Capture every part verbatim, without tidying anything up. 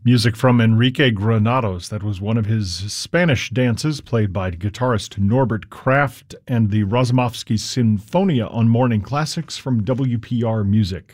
Music from Enrique Granados. That was one of his Spanish dances played by guitarist Norbert Kraft and the Razumovsky Sinfonia on Morning Classics from W P R Music.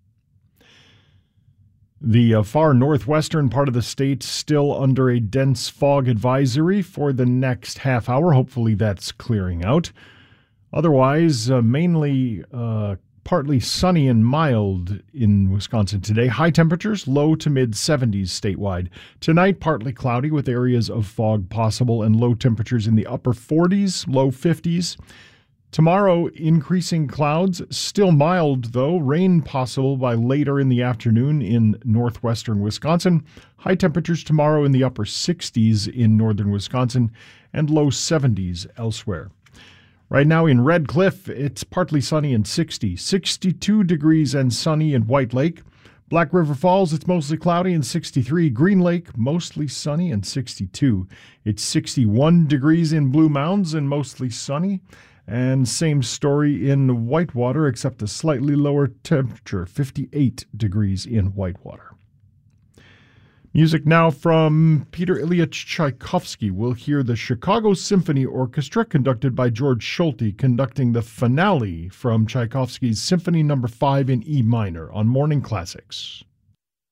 The uh, far northwestern part of the state still under a dense fog advisory for the next half hour. Hopefully that's clearing out. Otherwise, uh, mainly uh, partly sunny and mild in Wisconsin today. High temperatures, low to mid seventies statewide. Tonight, partly cloudy with areas of fog possible and low temperatures in the upper forties, low fifties. Tomorrow, increasing clouds, still mild though. Rain possible by later in the afternoon in northwestern Wisconsin. High temperatures tomorrow in the upper sixties in northern Wisconsin and low seventies elsewhere. Right now in Red Cliff, it's partly sunny and sixty. sixty-two degrees and sunny in White Lake. Black River Falls, it's mostly cloudy and sixty-three. Green Lake, mostly sunny and sixty-two. It's sixty-one degrees in Blue Mounds and mostly sunny. And same story in Whitewater, except a slightly lower temperature, fifty-eight degrees in Whitewater. Music now from Peter Ilyich Tchaikovsky. We'll hear the Chicago Symphony Orchestra, conducted by George Solti, conducting the finale from Tchaikovsky's Symphony Number five in E minor on Morning Classics.